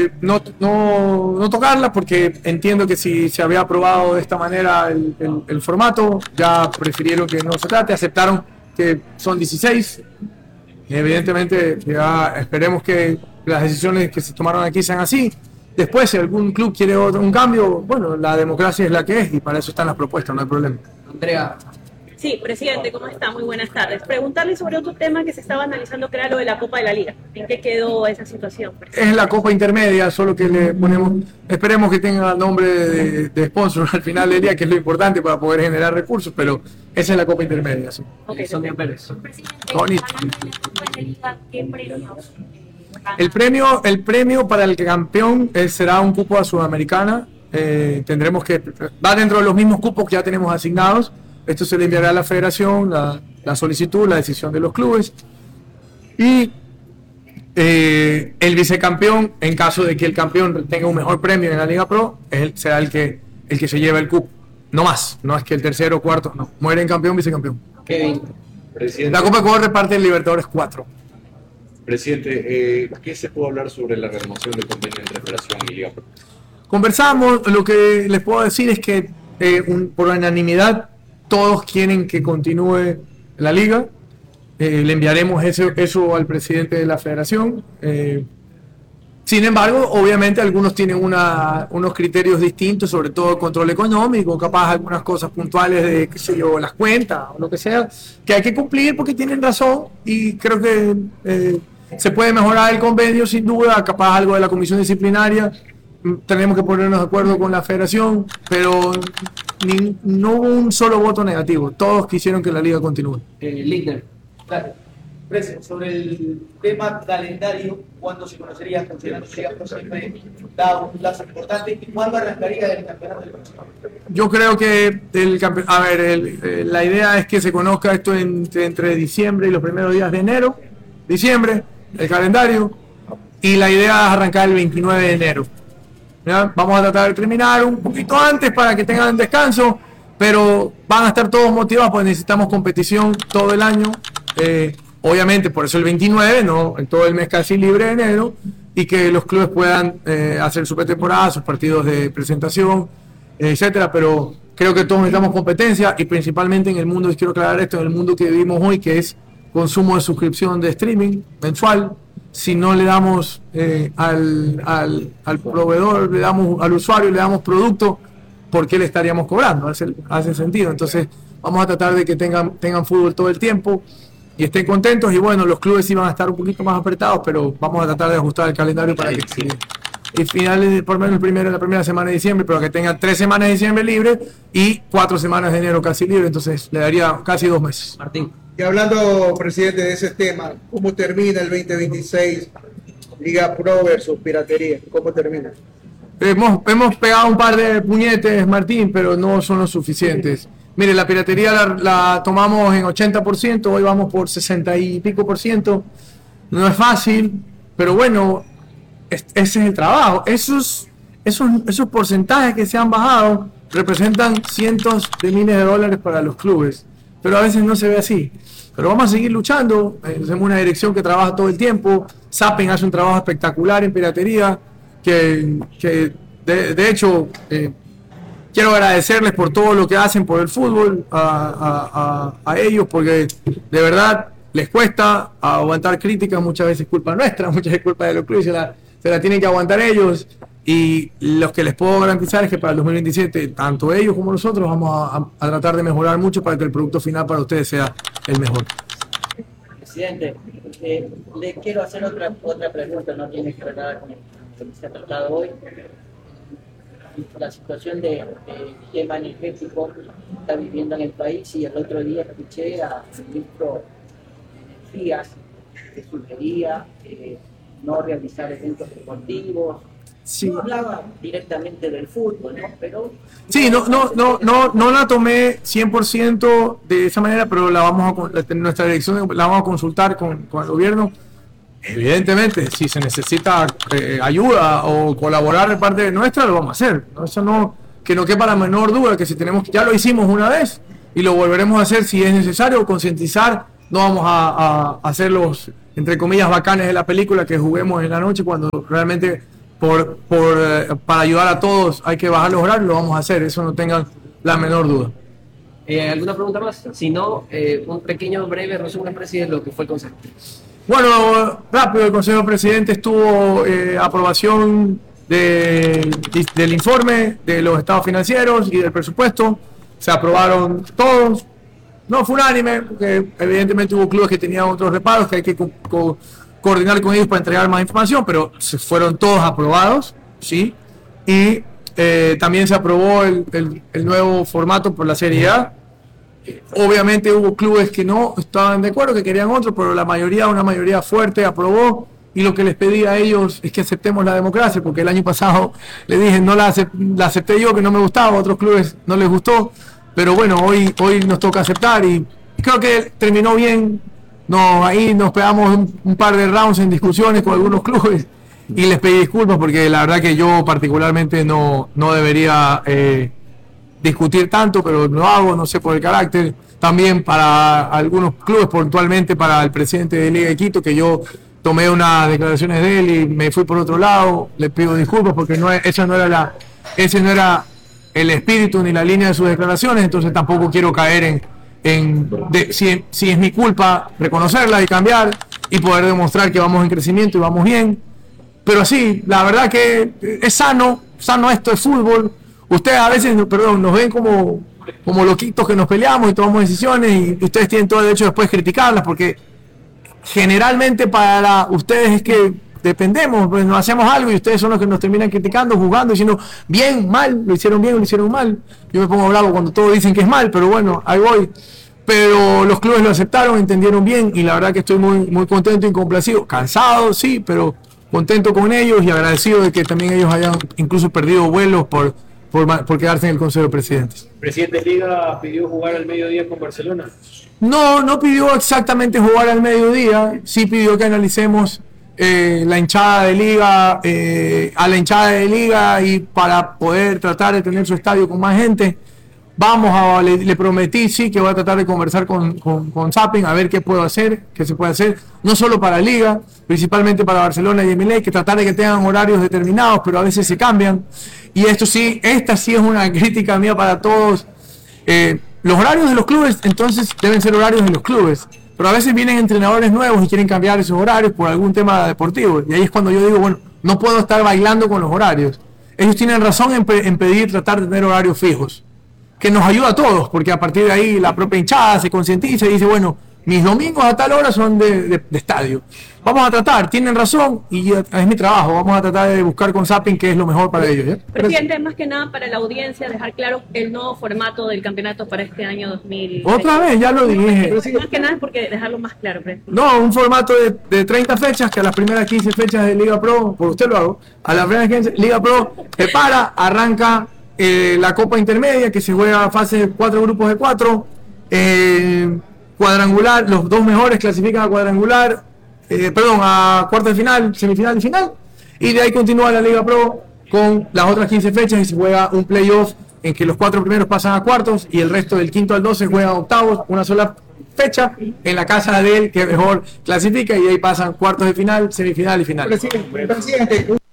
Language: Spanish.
no tocarla porque entiendo que si se había aprobado de esta manera el formato, ya prefirieron que no se trate, aceptaron que son 16. Evidentemente, ya esperemos que las decisiones que se tomaron aquí sean así. Después, si algún club quiere un cambio, bueno, la democracia es la que es y para eso están las propuestas, no hay problema. Andrea. Sí, presidente, ¿cómo está? Muy buenas tardes. Preguntarle sobre otro tema que se estaba analizando, que era lo de la Copa de la Liga. ¿En qué quedó esa situación? Es la Copa Intermedia, solo que le ponemos, esperemos que tenga nombre de sponsor al final del día, que es lo importante para poder generar recursos, pero esa es la Copa Intermedia. Sí. Okay, Sonia Pérez. El premio para el campeón será un cupo a Sudamericana. Tendremos que, va dentro de los mismos cupos que ya tenemos asignados. Esto se le enviará a la federación, la solicitud, la decisión de los clubes. Y el vicecampeón, en caso de que el campeón tenga un mejor premio en la Liga Pro, él será el que se lleva el cupo. No más, no es que el tercero o cuarto, no. Muere en campeón, vicecampeón. Kevin. Presidente, La Copa Ecuador reparte el Libertadores 4. Presidente, ¿qué se puede hablar sobre la renovación del convenio entre Federación y Liga Pro? Conversamos, lo que les puedo decir es que por unanimidad todos quieren que continúe la liga. Le enviaremos eso al presidente de la federación. Sin embargo, obviamente algunos tienen unos criterios distintos, sobre todo el control económico, capaz algunas cosas puntuales de, qué sé yo, las cuentas o lo que sea, que hay que cumplir porque tienen razón y creo que se puede mejorar el convenio sin duda, capaz algo de la comisión disciplinaria. Tenemos que ponernos de acuerdo con la federación, pero no hubo un solo voto negativo. Todos quisieron que la liga continúe. Linder. Claro. Presidente, sobre el tema calendario, ¿cuándo se conocería, considerando que Liga Pro siempre da un plazo importante, y cuándo arrancaría el campeonato del próximo? Yo creo que la idea es que se conozca esto entre diciembre y los primeros días de enero, diciembre, el calendario, y la idea es arrancar el 29 de enero. ¿Ya? Vamos a tratar de terminar un poquito antes para que tengan descanso, pero van a estar todos motivados porque necesitamos competición todo el año. Obviamente, por eso el 29, no en todo el mes casi libre de enero, y que los clubes puedan hacer su pretemporada, sus partidos de presentación, etcétera. Pero creo que todos necesitamos competencia y principalmente en el mundo, y quiero aclarar esto, en el mundo que vivimos hoy, que es consumo de suscripción de streaming mensual. Si no le damos al proveedor, le damos al usuario, le damos producto, ¿por qué le estaríamos cobrando? Hace sentido. Entonces vamos a tratar de que tengan fútbol todo el tiempo y estén contentos. Y bueno, los clubes iban a estar un poquito más apretados, pero vamos a tratar de ajustar el calendario para que y finales, por lo menos la primera semana de diciembre, pero que tengan 3 semanas de diciembre libre y 4 semanas de enero casi libre. Entonces le daría casi 2 meses. Martín. Y hablando, presidente, de ese tema, ¿cómo termina el 2026 Liga Pro versus Piratería? ¿Cómo termina? Hemos pegado un par de puñetes, Martín, pero no son los suficientes. Mire, la piratería la tomamos en 80%, hoy vamos por 60 y pico por ciento. No es fácil, pero bueno, ese es el trabajo. Esos porcentajes que se han bajado representan cientos de miles de dólares para los clubes. Pero a veces no se ve así. Pero vamos a seguir luchando. Tenemos una dirección que trabaja todo el tiempo. Zapping hace un trabajo espectacular en piratería. Que de hecho, quiero agradecerles por todo lo que hacen por el fútbol a ellos, porque de verdad les cuesta aguantar críticas. Muchas veces culpa nuestra, muchas veces culpa de los clubes. Se la tienen que aguantar ellos. Y los que les puedo garantizar es que para el 2027, tanto ellos como nosotros vamos a tratar de mejorar mucho para que el producto final para ustedes sea el mejor. Presidente, le quiero hacer otra pregunta, no tiene que ver nada con lo que se ha tratado hoy. La situación del tema energético que está viviendo en el país, y el otro día escuché al ministro de Energías que sugería no realizar eventos deportivos. Sí. No hablaba directamente del fútbol, ¿no? Pero sí, no la tomé 100% de esa manera, pero nuestra dirección la vamos a consultar con el gobierno. Evidentemente, si se necesita ayuda o colaborar de parte nuestra, lo vamos a hacer. ¿No? Eso que no quepa la menor duda, que si ya lo hicimos una vez y lo volveremos a hacer si es necesario, concientizar. No vamos a hacer los, entre comillas, bacanes de la película que juguemos en la noche cuando realmente para ayudar a todos hay que bajar los horarios, lo vamos a hacer, eso no tengan la menor duda. ¿Alguna pregunta más? Si no, un pequeño breve resumen, presidente, de lo que fue el consejo. Bueno, rápido, el Consejo de Presidentes tuvo aprobación del informe de los estados financieros y del presupuesto. Se aprobaron todos. No fue unánime, porque evidentemente hubo clubes que tenían otros reparos que hay que coordinar con ellos para entregar más información, pero se fueron todos aprobados, ¿sí? Y también se aprobó el nuevo formato por la Serie A. Obviamente hubo clubes que no estaban de acuerdo, que querían otro, pero una mayoría fuerte aprobó, y lo que les pedí a ellos es que aceptemos la democracia, porque el año pasado le dije, no la acepté yo, que no me gustaba, a otros clubes no les gustó, pero bueno, hoy nos toca aceptar y creo que terminó bien. Ahí nos pegamos un par de rounds en discusiones con algunos clubes y les pedí disculpas porque la verdad que yo particularmente no debería discutir tanto, pero lo hago, no sé, por el carácter. También para algunos clubes, puntualmente para el presidente de Liga de Quito, que yo tomé unas declaraciones de él y me fui por otro lado, le pido disculpas porque ese no era el espíritu ni la línea de sus declaraciones, entonces tampoco quiero caer si es mi culpa, reconocerla y cambiar y poder demostrar que vamos en crecimiento y vamos bien. Pero sí, la verdad que es sano esto es fútbol. Ustedes a veces, nos ven como loquitos que nos peleamos y tomamos decisiones, y ustedes tienen todo el derecho después de criticarlas, porque generalmente para ustedes es que dependemos, pues nos hacemos algo y ustedes son los que nos terminan criticando, juzgando, diciendo bien, mal, lo hicieron bien o lo hicieron mal. Yo me pongo bravo cuando todos dicen que es mal, pero bueno, ahí voy. Pero los clubes lo aceptaron, entendieron bien, y la verdad que estoy muy, muy contento y complacido, cansado, sí, pero contento con ellos y agradecido de que también ellos hayan incluso perdido vuelos por quedarse en el Consejo de Presidentes. ¿Presidente Liga pidió jugar al mediodía con Barcelona? No pidió exactamente jugar al mediodía, sí pidió que analicemos la hinchada de Liga, a la hinchada de Liga, y para poder tratar de tener su estadio con más gente. Le prometí, sí, que voy a tratar de conversar con Zapping a ver qué se puede hacer, no solo para Liga, principalmente para Barcelona y Emelec, que tratar de que tengan horarios determinados, pero a veces se cambian. Y esta sí es una crítica mía para todos. Los horarios de los clubes, entonces, deben ser horarios de los clubes, pero a veces vienen entrenadores nuevos y quieren cambiar esos horarios por algún tema deportivo, y ahí es cuando yo digo, bueno, no puedo estar bailando con los horarios. Ellos tienen razón en pedir tratar de tener horarios fijos, que nos ayuda a todos, porque a partir de ahí la propia hinchada se concientiza y dice, bueno, mis domingos a tal hora son de estadio. Vamos a tratar, tienen razón, y es mi trabajo, vamos a tratar de buscar con Zapping qué es lo mejor para ellos. ¿Ya? Presidente, más que nada para la audiencia, dejar claro el nuevo formato del campeonato para este año 2020. Otra vez, ya lo dije. Más que nada es porque dejarlo más claro. No, un formato de 30 fechas, que a las primeras 15 fechas de Liga Pro, por usted lo hago, a las primeras 15, Liga Pro se arranca la Copa Intermedia, que se juega a fase de 4 grupos de 4, cuadrangular, los dos mejores clasifican a cuadrangular, a cuartos de final, semifinal y final, y de ahí continúa la Liga Pro con las otras 15 fechas y se juega un playoff en que los 4 primeros pasan a cuartos y el resto del quinto al 12 juegan octavos, una sola fecha en la casa de él que mejor clasifica, y de ahí pasan cuartos de final, semifinal y final. Presidente.